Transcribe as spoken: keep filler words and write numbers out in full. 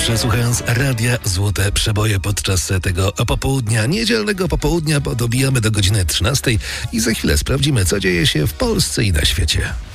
dobrze, słuchając Radia Złote Przeboje podczas tego popołudnia, niedzielnego popołudnia, bo dobijamy do godziny trzynastej i za chwilę sprawdzimy, co dzieje się w Polsce i na świecie.